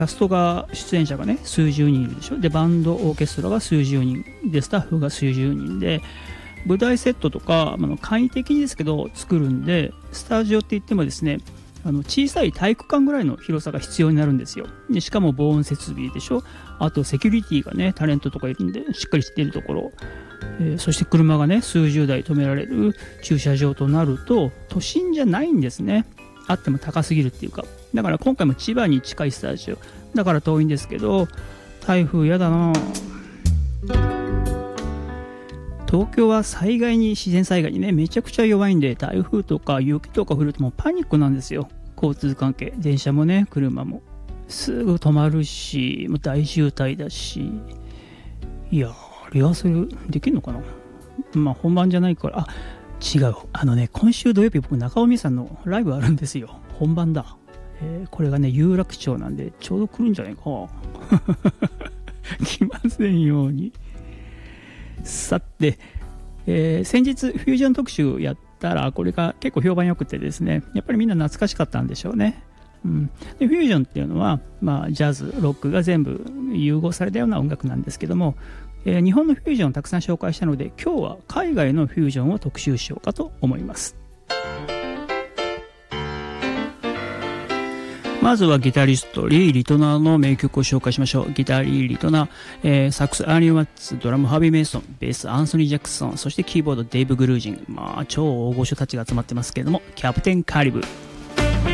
キャストが出演者がね数十人いるでしょ。でバンドオーケストラが数十人でスタッフが数十人で舞台セットとか簡易的にですけど作るんで、スタジオって言ってもですね小さい体育館ぐらいの広さが必要になるんですよ。でしかも防音設備でしょ。あとセキュリティがねタレントとかいるんでしっかりしているところ、そして車がね数十台止められる駐車場となると都心じゃないんですね。あっても高すぎるっていうか。だから今回も千葉に近いスタジオだから遠いんですけど、台風やだな。東京は自然災害にねめちゃくちゃ弱いんで、台風とか雪とか降るともうパニックなんですよ。交通関係、電車もね車もすぐ止まるし、もう大渋滞だし。いやリハーサルできるのかな。本番じゃないから。違う、今週土曜日僕中尾美さんのライブあるんですよ。本番だ。これがね有楽町なんでちょうど来るんじゃないか来ませんように。さて、先日フュージョン特集やったらこれが結構評判良くてですね、やっぱりみんな懐かしかったんでしょうね。でフュージョンっていうのは、ジャズロックが全部融合されたような音楽なんですけども、日本のフュージョンをたくさん紹介したので、今日は海外のフュージョンを特集しようかと思います。まずはギタリストリー・リトナーの名曲を紹介しましょう。ギタリー・リトナー、サックスアーニー・ワッツ、ドラムハービー・メイソン、ベースアンソニー・ジャクソン、そしてキーボードデイブ・グルージン、超大御所たちが集まってますけれども、キャプテン・カリブ。